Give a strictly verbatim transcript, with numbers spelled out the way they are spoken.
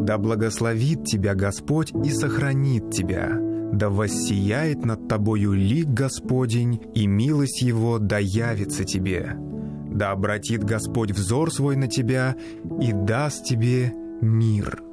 Да благословит тебя Господь и сохранит тебя. Да воссияет над тобою лик Господень, и милость Его да явится тебе. Да обратит Господь взор свой на тебя и даст тебе мир».